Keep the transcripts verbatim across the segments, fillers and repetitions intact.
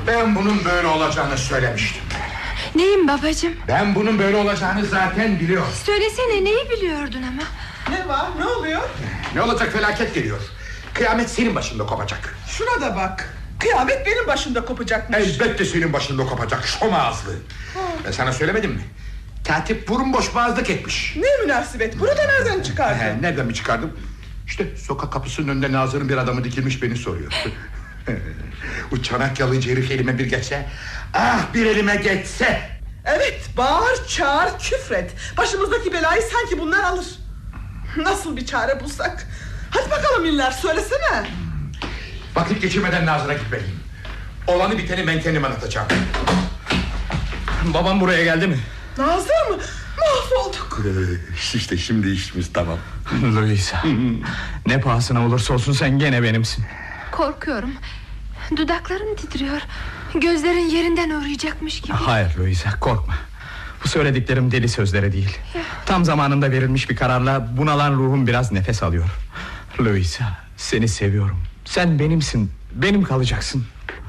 Ben bunun böyle olacağını söylemiştim. Neyin babacığım? Ben bunun böyle olacağını zaten biliyorum. Söylesene, neyi biliyordun ama? Ne var, ne oluyor? Ne olacak, felaket geliyor. Kıyamet senin başında kopacak. Şuna da bak. Kıyamet benim başımda kopacakmış. Elbette senin başında kopacak, şom ağızlı. Ben sana söylemedim mi? Katip burun boş boğazlık etmiş. Ne münasebet, bunu da nereden çıkardın? He, nereden mi çıkardım? İşte sokak kapısının önünde Nazır'ın bir adamı dikilmiş, beni soruyor. Bu Çanakkyalıcı herif elime bir geçse. Ah, bir elime geçse. Evet, bağır, çağır, küfret. Başımızdaki belayı sanki bunlar alır. Nasıl bir çare bulsak? Hadi bakalım iller, söylesene. Vakit geçirmeden Nazır'a gitmeliyim. Olanı biteni ben kendim anlatacağım. Babam buraya geldi mi? Nazır mı? Mahvolduk. İşte şimdi işimiz tamam. Louisa, ne pahasına olursa olsun sen gene benimsin. Korkuyorum. Dudakların titriyor. Gözlerin yerinden uğrayacakmış gibi. Hayır Louisa, korkma. Bu söylediklerim deli sözleri değil. Tam zamanında verilmiş bir kararla bunalan ruhum biraz nefes alıyor. Louisa, seni seviyorum. Sen benimsin, benim kalacaksın.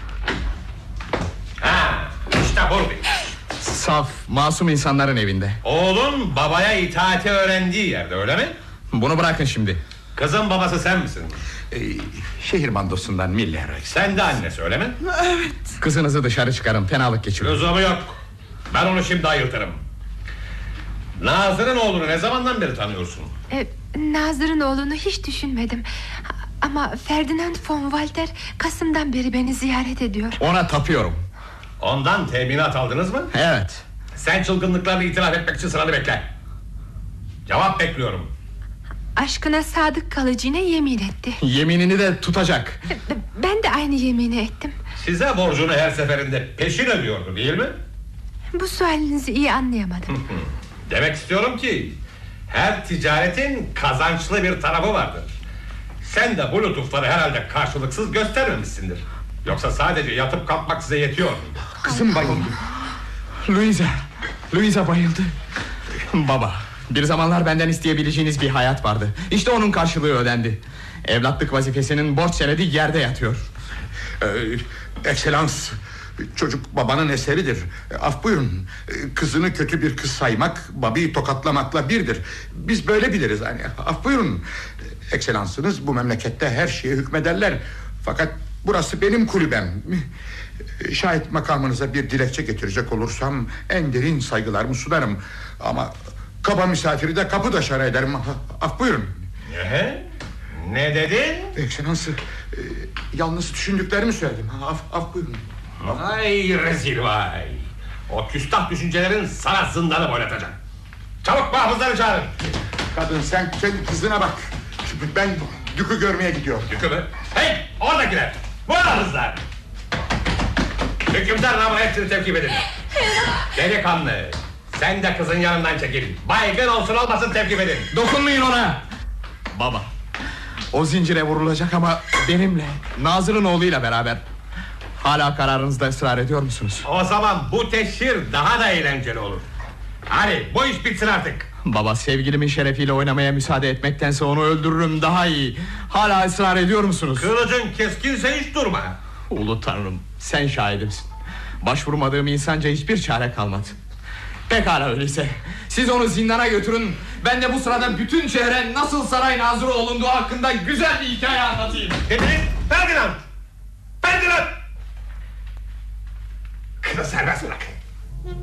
Ha, işte buradayım. Saf, masum insanların evinde. Oğlun babaya itaati öğrendiği yerde, öyle mi? Bunu bırakın şimdi. Kızın babası sen misin? Ee, şehir mandosundan Miller. Sen de annesi, öyle mi? Evet. Kızınızı dışarı çıkarın, fenalık geçiriyor. Lüzumu yok. Ben onu şimdi ayıltırım. Nazır'ın oğlunu ne zamandan beri tanıyorsun? Ee, Nazır'ın oğlunu hiç düşünmedim. Ama Ferdinand von Walter Kasım'dan beri beni ziyaret ediyor. Ona tapıyorum. Ondan teminat aldınız mı? Evet. Sen çılgınlıklarla itiraf etmek için sıranı bekle. Cevap bekliyorum. Aşkına sadık kalacağına yemin etti. Yeminini de tutacak. Ben de aynı yemini ettim. Size borcunu her seferinde peşin ödüyordu, değil mi? Bu sualinizi iyi anlayamadım. Demek istiyorum ki her ticaretin kazançlı bir tarafı vardır. Sen de bu lütufları herhalde karşılıksız göstermemişsindir. Yoksa sadece yatıp kalkmak size yetiyor. Kızım bayıldı. Louisa, Louisa bayıldı. Baba, bir zamanlar benden isteyebileceğiniz bir hayat vardı. İşte onun karşılığı ödendi. Evlatlık vazifesinin borç senedi yerde yatıyor. Ee, Ekselans, çocuk babanın eseridir. Af buyurun. Kızını kötü bir kız saymak babayı tokatlamakla birdir. Biz böyle biliriz hani. Af buyurun. Ekselansınız bu memlekette her şeye hükmederler. Fakat burası benim kulübem. Şayet makamınıza bir dilekçe getirecek olursam en derin saygılarımı sunarım. Ama kaba misafiri de kapı dışarı ederim. Af buyurun. Ee, ne dedin? Ekselansı, e, yalnız düşündüklerimi söyledim. Af, af buyurun. Vay rezil vay. O küstah düşüncelerin sana zindanı boylatacak. Çabuk muhafızları çağırın. Kadın sen kendi kızına bak. Ben Dük'ü görmeye gidiyorum. Dükü mü? Hey, oradakiler. Bu muhafızlar. Hükümdar namına hepsini tevkif edin. Delikanlı, sen de kızın yanından çekil. Baygın olsun olmasın tevkif edin. Dokunmayın ona. Baba, o zincire vurulacak ama benimle, Nazır'ın oğluyla beraber. Hala kararınızda ısrar ediyor musunuz? O zaman bu teşhir daha da eğlenceli olur. Hadi bu iş bitsin artık. Baba, sevgilimin şerefiyle oynamaya müsaade etmektense onu öldürürüm daha iyi. Hala ısrar ediyor musunuz? Kılıcın keskinse hiç durma. Ulu Tanrım, sen şahidimsin. Başvurmadığım insanca hiçbir çare kalmadı. Pekala öyleyse. Siz onu zindana götürün. Ben de bu sırada bütün şehre nasıl saray nazırı olunduğu hakkında güzel bir hikaye anlatayım. Dedin, Ferdinand! Ferdinand! Kızı serbest bırakın.